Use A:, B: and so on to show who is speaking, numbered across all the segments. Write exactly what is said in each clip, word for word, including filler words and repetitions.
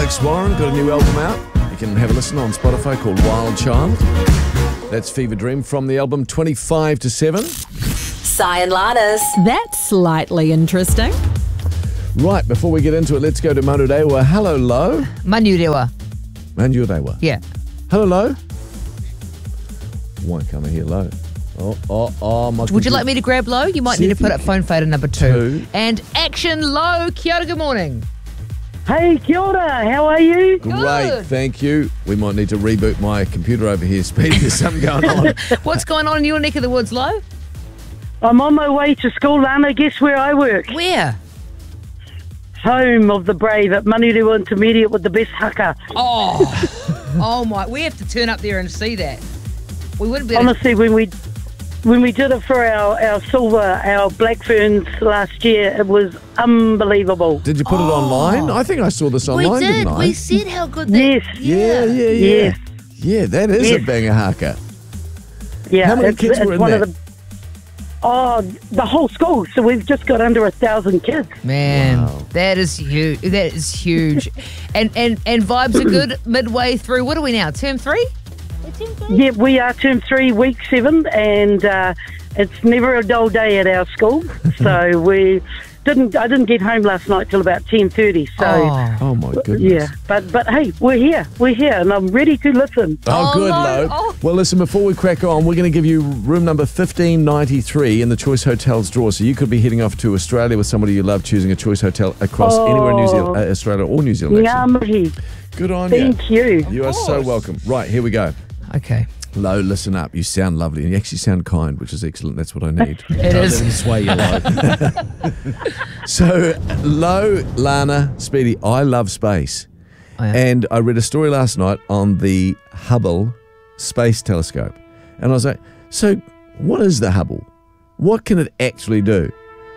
A: Alex Warren got a new album out. You can have a listen on Spotify called Wild Child. That's Fever Dream from the album twenty-five to seven.
B: Si and Lana's.
C: That's slightly interesting.
A: Right, before we get into it, let's go to Manurewa. Hello, Lo.
D: Manurewa.
A: Manurewa.
D: Yeah.
A: Hello, Lo. Why can't I hear Lo? Oh, oh, oh, my
D: Would
A: computer.
D: you like me to grab Lo? You might
A: See
D: need to
A: if
D: put
A: you
D: up phone fader number two.
A: Two.
D: And action, Lo. Kia ora, good morning.
E: Hey, kia ora, how are you?
A: Great,
D: Good.
A: thank you. We might need to reboot my computer over here, Speedy. There's something going on.
D: What's going on in your neck of the woods, Lo?
E: I'm on my way to school, Lana. Guess where I work?
D: Where?
E: Home of the brave at Manurewa Intermediate with the best haka.
D: Oh, oh my! We have to turn up there and see that. We wouldn't be. Able to...
E: Honestly, when we when we did it for our, our silver, our black ferns last year, it was unbelievable.
A: Did you put
D: Oh.
A: it online? I think I saw this online,
D: we did.
A: didn't I?
D: We said how good that.
E: Yes.
A: Yeah, yeah, yeah.
E: Yes.
A: Yeah, that is
E: Yes.
A: a banger haka.
E: Yeah,
A: How many
E: it's,
A: kids
E: it's
A: were in
E: one
A: that?
E: of the Oh, the whole school. So we've just got under a thousand kids.
D: Man,
A: Wow.
D: that is huge. That is huge. and and and vibes are good midway through. What are we now? Term three?
E: Yeah, we are term three, week seven, and uh, it's never a dull day at our school. So we didn't. I didn't get home last night till about ten thirty. So
D: Oh.
A: Oh, my goodness.
E: yeah, but but hey, we're here. We're here, and I'm ready to listen.
A: Oh,
D: Oh,
A: good,
D: no.
A: Lo.
D: Oh.
A: Well, listen, before we crack on, we're going to give you room number fifteen ninety-three in the Choice Hotels draw. So you could be heading off to Australia with somebody you love, choosing a Choice Hotel across
E: Oh.
A: anywhere in New Zealand, uh, Australia or New Zealand,
E: Ngā
A: actually.
E: mihi.
A: Good on
E: Thank
A: you.
E: you.
A: You are so
D: course.
A: welcome. Right, here we go.
D: Okay.
A: Lo, listen up. You sound lovely, and you actually sound kind, which is excellent. That's what I need.
D: It is.
F: Let him sway you, Lo.
A: So, Lo, Lana, Speedy, I love space.
D: Oh, yeah.
A: And I read a story last night on the Hubble Space Telescope. And I was like, so what is the Hubble? What can it actually do?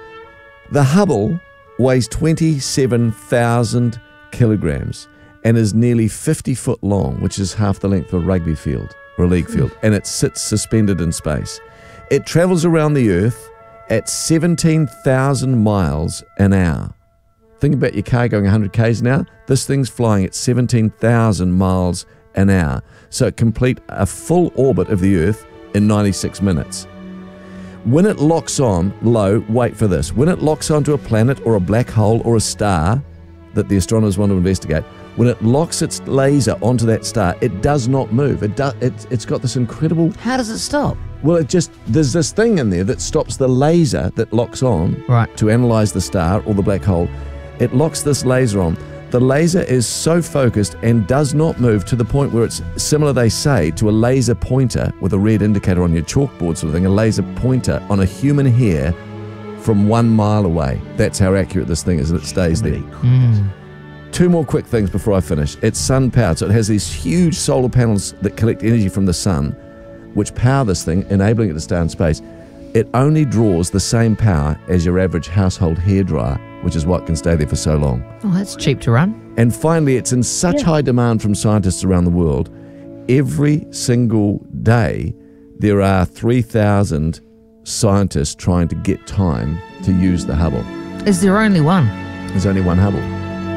A: The Hubble weighs twenty-seven thousand kilograms and is nearly fifty foot long, which is half the length of a rugby field or a league field. And it sits suspended in space. It travels around the Earth at seventeen thousand miles an hour. Think about your car going one hundred kays an hour. This thing's flying at seventeen thousand miles an hour. So it complete a full orbit of the Earth in ninety-six minutes. When it locks on, Lo, wait for this. When it locks onto a planet or a black hole or a star that the astronomers want to investigate, when it locks its laser onto that star, it does not move. It does. It's, it's got this incredible.
D: How does it stop?
A: Well, it just there's this thing in there that stops the laser that locks on
D: Right.
A: to analyze the star or the black hole. It locks this laser on. The laser is so focused and does not move to the point where it's similar, they say, to a laser pointer with a red indicator on your chalkboard sort of thing, a laser pointer on a human hair from one mile away. That's how accurate this thing is, and it stays there.
D: Mm.
A: Two more quick things before I finish. It's sun powered, so it has these huge solar panels that collect energy from the sun, which power this thing, enabling it to stay in space. It only draws the same power as your average household hairdryer, which is what can stay there for so long.
D: Oh, that's cheap to run.
A: And finally, it's in such high demand from scientists around the world. Every single day, there are three thousand scientists trying to get time to use the Hubble.
D: Is there only one?
A: There's only one Hubble.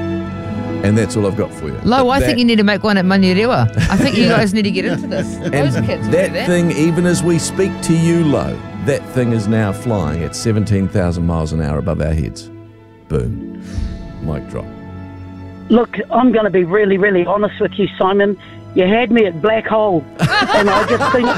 A: And that's all I've got for you.
D: Lo,
A: But
D: I
A: that-
D: think you need to make one at Manurewa. I think you guys need to get into this.
A: And
D: Those kids will
A: that
D: do that.
A: thing, even as we speak to you, Lo, that thing is now flying at seventeen thousand miles an hour above our heads. Boom. Mic drop.
E: Look, I'm going to be really, really honest with you, Simon. You had me at black hole, and I just think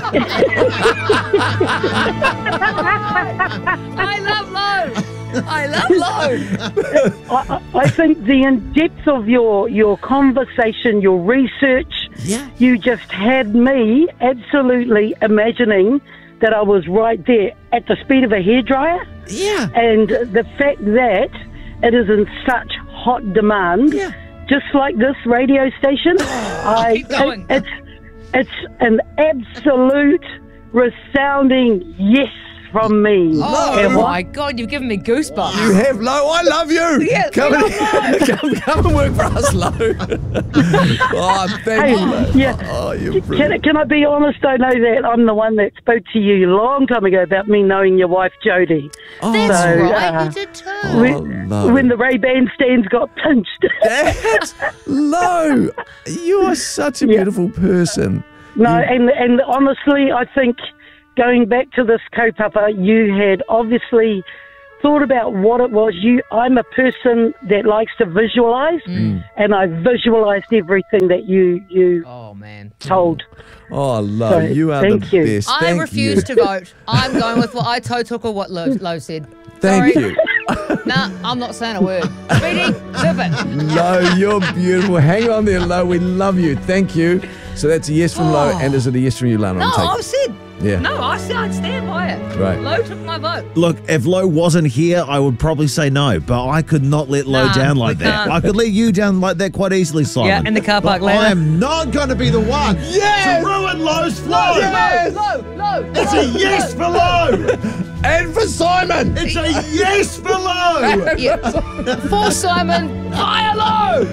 D: I love Lo. I love Lo.
E: I, I- I think the in depth of your your conversation, your research,
A: Yeah.
E: you just had me absolutely imagining that I was right there at the speed of a hairdryer,
A: Yeah.
E: and the fact that it is in such hot demand,
A: Yeah.
E: just like this radio station. I,
D: keep going.
E: it- it's it's an absolute resounding yes from me.
D: Oh,
E: And what-
D: my God, you've given me goosebumps.
A: You have Lo. I love you.
D: Yeah,
A: come,
D: we
A: and, come, come and work for us, Lo. oh, thank
E: Hey,
A: you, Lo.
E: yeah.
A: Oh, you're
E: Can,
A: brilliant.
E: can I be honest? I know that I'm the one that spoke to you a long time ago about me knowing your wife, Jodie.
A: Oh,
D: That's
E: So,
D: right,
E: uh,
D: you did too.
A: oh,
E: when,
A: Lo.
E: when the Ray-Ban stands got pinched.
A: Dad, Lo, you are such a
E: Yeah.
A: beautiful person.
E: No, and and honestly, I think going back to this kaupapa, you had obviously thought about what it was. You, I'm a person that likes to visualise,
A: Mm.
E: and I visualised everything that you you
D: Oh, man.
E: told.
A: Oh, Lo,
E: So,
A: you are
E: thank
A: the
E: you.
A: best.
D: I
A: Thank
D: refuse
A: you.
D: to vote. I'm going with what I to- took or what Lo, Lo said.
A: Thank
D: Sorry.
A: you.
D: Nah, I'm not saying a word. Speedy, zip it.
A: Lo, you're beautiful. Hang on there, Lo. We love you. Thank you. So that's a yes from Lo,
D: Oh.
A: and is it a yes from you, Lana?
D: No,
A: I'm
D: I said.
A: Yeah.
D: No, I said I'd stand by it.
A: Right.
D: Lo took my vote.
F: Look, if Lo wasn't here, I would probably say no, but I could not let Lo
D: Nah,
F: down like
D: we
F: that.
D: can't.
F: I could let you down like that quite easily, Simon.
D: Yeah, in the car park,
F: But
D: Lana.
F: I am not going to be the one
A: Yes!
F: to ruin Lo's flow.
A: Yes!
D: Lo, Lo.
F: It's a yes for Lo.
A: And for Simon.
F: It's a yes for Lo.
D: Yeah. For Simon, fire Lo.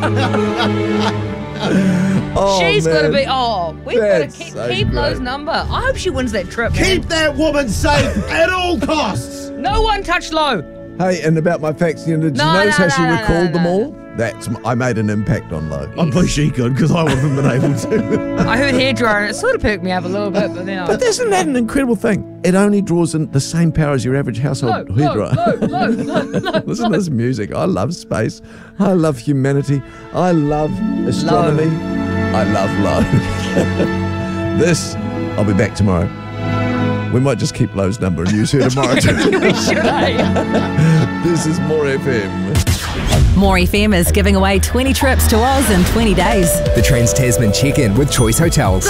A: Oh,
D: She's
A: man.
D: got to be. Oh, we've got to
A: That's
D: keep,
A: so
D: keep
A: great.
D: Lo's number. I hope she wins that trip. man.
F: Keep that woman safe at all costs.
D: No one touch Lo.
A: Hey, and about my facts, you know, did
D: No,
A: you notice
D: no,
A: how she
D: no, no,
A: recalled
D: no,
A: them
D: no.
A: all? That's I made an impact on Lo.
F: I wish she could, because I wouldn't have been able to.
D: I heard hairdryer and it sort of perked me up a little bit, but then I.
A: But isn't that an incredible thing? It only draws in the same power as your average household
D: Lo, Lo,
A: hairdryer.
D: Lo, Lo, Lo, Lo.
A: Listen to this music. I love space. I love humanity. I love astronomy. I love Lo. This, I'll be back tomorrow. We might just keep Lo's number and use her tomorrow too.
D: We should, eh?
A: This is More F M.
C: More F M is giving away twenty trips to Oz in twenty days.
G: The Trans-Tasman check-in with Choice Hotels.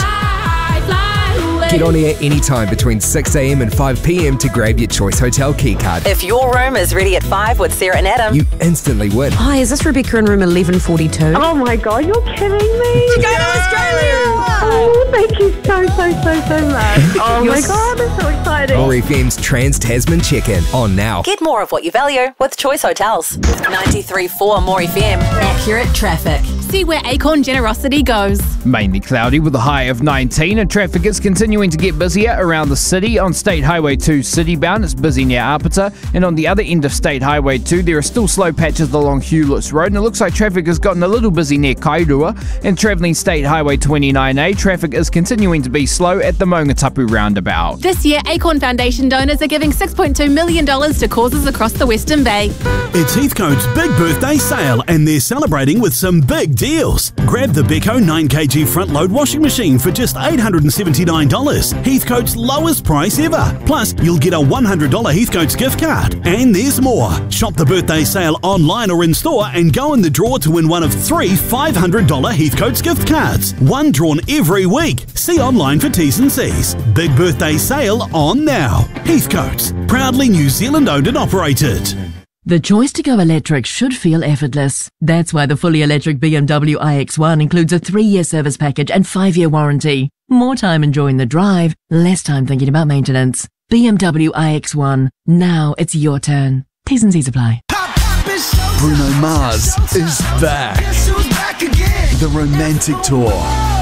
G: Get on air anytime between six a.m. and five p.m. to grab your Choice Hotel keycard.
B: If your room is ready at five with Sarah and Adam,
G: You instantly win.
H: Hi, is this Rebecca in room eleven forty-two?
E: Oh my God, you're kidding me!
D: Go to Australia!
E: Oh, thank you so so so so much. Oh my God, that's so exciting.
G: More F M's Trans-Tasman check-in on now.
B: get more of what you value with Choice Hotels. ninety-three point four More F M.
C: Accurate traffic.
H: See where Acorn generosity goes.
I: Mainly cloudy with a high of nineteen, and traffic is continuing to get busier around the city. On State Highway two citybound, it's busy near Apata, and on the other end of State Highway two, there are still slow patches along Hewletts Road, and it looks like traffic has gotten a little busy near Kairua. And travelling State Highway twenty-nine A, traffic is continuing to be slow at the Maungatapu roundabout.
H: This year, Acorn Foundation donors are giving six point two million dollars to causes across the Western Bay.
J: It's Heathcote's big birthday sale, and they're celebrating with some big deals. Grab the Beko nine kilogram front load washing machine for just eight hundred seventy-nine dollars, Heathcote's lowest price ever. Plus, you'll get a one hundred dollars Heathcote's gift card. And there's more. Shop the birthday sale online or in store and go in the draw to win one of three five hundred dollars Heathcote's gift cards. One drawn every week. See online for T's and C's. Big birthday sale on now. Heathcote's, proudly New Zealand owned and operated.
K: The choice to go electric should feel effortless. That's why the fully electric B M W i X one includes a three-year service package and five-year warranty. More time enjoying the drive, less time thinking about maintenance. B M W i X one. Now it's your turn. T's and C's apply.
L: Bruno Mars is back. The Romantic Tour.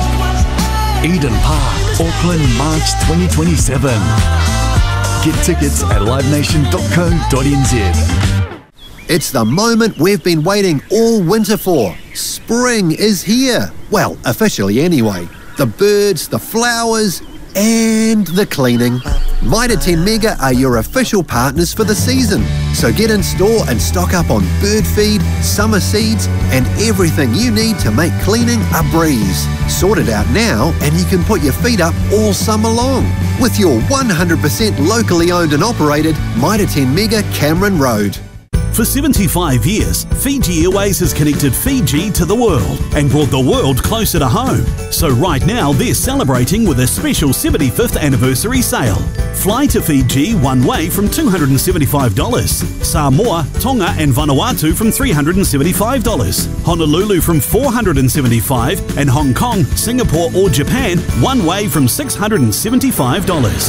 L: Eden Park, Auckland, March twenty twenty-seven. Get tickets at live nation dot co dot n z.
M: It's the moment we've been waiting all winter for. Spring is here. Well, officially anyway. The birds, the flowers, and the cleaning. Mitre ten Mega are your official partners for the season. So get in store and stock up on bird feed, summer seeds, and everything you need to make cleaning a breeze. Sort it out now and you can put your feet up all summer long with your one hundred percent locally owned and operated Mitre ten Mega Cameron Road.
J: For seventy-five years, Fiji Airways has connected Fiji to the world and brought the world closer to home. So right now, they're celebrating with a special seventy-fifth anniversary sale. Fly to Fiji one way from two hundred seventy-five dollars. Samoa, Tonga and Vanuatu from three hundred seventy-five dollars. Honolulu from four hundred seventy-five dollars. And Hong Kong, Singapore or Japan one way from six hundred seventy-five dollars.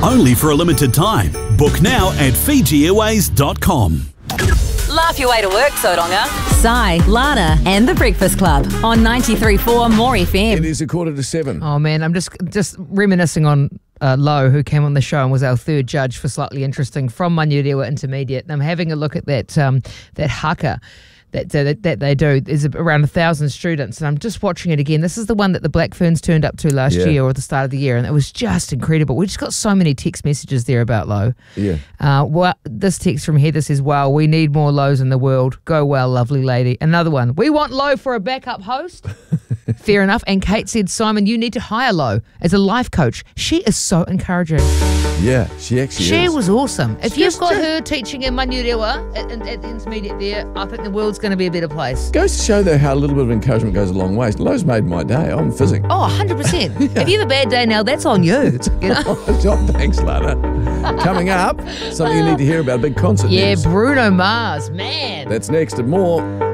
J: only for a limited time. Book now at fiji airways dot com.
B: Laugh your way to work, Sodonga.
C: Sai, Lana, and the Breakfast Club on ninety-three point four More F M.
A: It is a quarter to seven.
D: Oh man, I'm just just reminiscing on uh, Lo, who came on the show and was our third judge for Slightly Interesting from Manurewa Intermediate. And I'm having a look at that um, that haka that, that that they do. There's around a thousand students, and I'm just watching it again. This is the one that the Black Ferns turned up to last
A: Yeah.
D: year or at the start of the year, and it was just incredible. We just got so many text messages there about Lo.
A: Yeah.
D: Uh, well, this text from Heather says, wow, we need more Lows in the world. Go well, lovely lady. Another one, we want Lo for a backup host. Fair enough. And Kate said, Simon, you need to hire Lo as a life coach. She is so encouraging.
A: Yeah, she actually
D: She
A: is.
D: was awesome. If
A: She
D: you've
A: just-
D: got her teaching in Manurewa at, at, at the intermediate there, I think the world's going to be a better place.
A: Goes to show, though, how a little bit of encouragement goes a long way. Lowe's made my day. I'm fizzing.
D: Oh, one hundred percent. If you have a bad day now, that's on you. You know?
A: Oh, thanks, Lana. Coming up, something you need to hear about, a big concert
D: Yeah,
A: news.
D: Bruno Mars, man.
A: That's next and more.